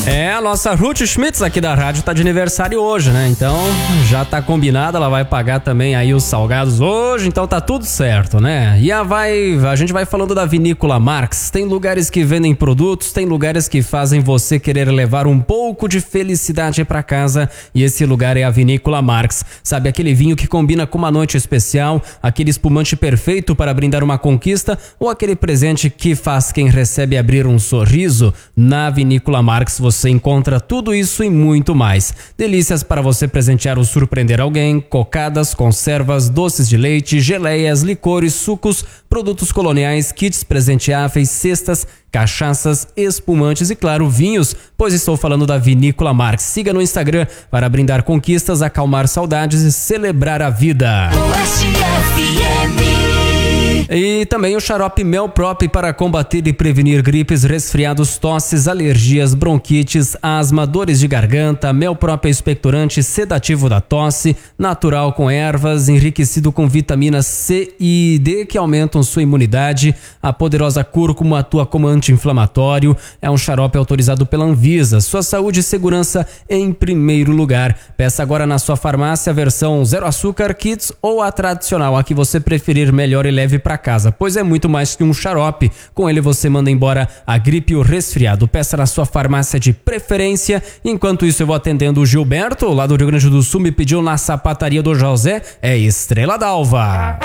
A nossa Ruth Schmitz aqui da rádio tá de aniversário hoje, né? Então já tá combinada, ela vai pagar também aí os salgados hoje, então tá tudo certo, né? E a gente vai falando da Vinícola Marx. Tem lugares que vendem produtos, tem lugares que fazem você querer levar um pouco de felicidade pra casa, e esse lugar é a Vinícola Marx. Sabe, aquele vinho que combina com uma noite especial, aquele espumante perfeito para brindar uma conquista, ou aquele presente que faz quem recebe abrir um sorriso? Na Vinícola Marx você encontra tudo isso e muito mais. Delícias para você presentear ou surpreender alguém, cocadas, conservas, doces de leite, geleias, licores, sucos, produtos coloniais, kits presenteáveis, cestas, cachaças, espumantes e, claro, vinhos, pois estou falando da Vinícola Marx. Siga no Instagram para brindar conquistas, acalmar saudades e celebrar a vida. E também o xarope Melprop para combater e prevenir gripes, resfriados, tosses, alergias, bronquites, asma, dores de garganta. Melprop é expectorante, sedativo da tosse, natural com ervas, enriquecido com vitaminas C e D que aumentam sua imunidade. A poderosa cúrcuma atua como anti-inflamatório. É um xarope autorizado pela Anvisa. Sua saúde e segurança em primeiro lugar. Peça agora na sua farmácia a versão zero açúcar, kits ou a tradicional, a que você preferir, melhor e leve para casa, pois é muito mais que um xarope. Com ele você manda embora a gripe e o resfriado. Peça na sua farmácia de preferência. Enquanto isso eu vou atendendo o Gilberto, lá do Rio Grande do Sul, me pediu na sapataria do José, é Estrela d'Alva.